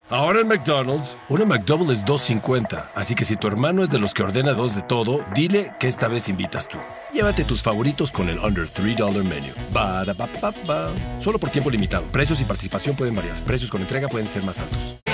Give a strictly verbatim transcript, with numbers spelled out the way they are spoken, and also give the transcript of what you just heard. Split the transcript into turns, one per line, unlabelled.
Ahora en McDonald's, una McDouble es dos cincuenta. Así que si tu hermano es de los que ordena dos de todo, dile que esta vez invitas tú. Llévate tus favoritos con el Under tres dólares Menu. Ba-da-ba-ba-ba. Solo por tiempo limitado. Precios y participación pueden variar. Precios con entrega pueden ser más altos.